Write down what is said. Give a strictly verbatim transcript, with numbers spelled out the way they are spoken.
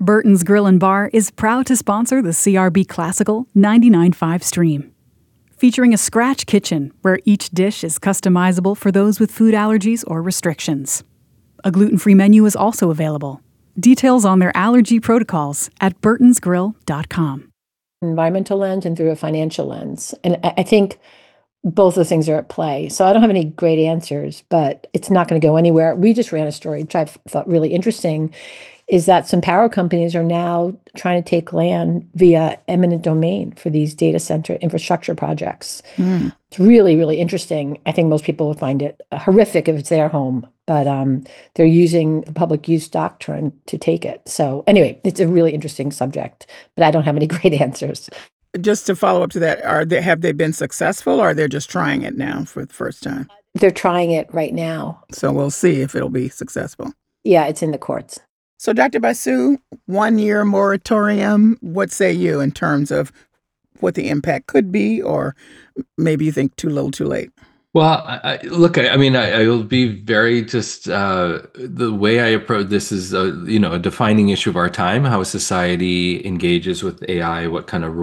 Burton's Grill and Bar is proud to sponsor the C R B Classical ninety-nine point five stream. Featuring a scratch kitchen where each dish is customizable for those with food allergies or restrictions. A gluten-free menu is also available. Details on their allergy protocols at burtons grill dot com. Environmental lens and through a financial lens. And I I think both of things are at play. So I don't have any great answers, but it's not going to go anywhere. We just ran a story, which I thought really interesting, is that some power companies are now trying to take land via eminent domain for these data center infrastructure projects. Mm. It's really, really interesting. I think most people would find it horrific if it's their home, but um, they're using the public use doctrine to take it. So anyway, it's a really interesting subject, but I don't have any great answers. Just to follow up to that, are they, have they been successful, or they're just trying it now for the first time? They're trying it right now. So we'll see if it'll be successful. Yeah, it's in the courts. So Doctor Basu, one-year moratorium, what say you in terms of what the impact could be, or maybe you think too little too late? Well, I, I, look, I, I mean, I, I will be very just, uh, the way I approach this is, a, you know, a defining issue of our time, how society engages with A I, what kind of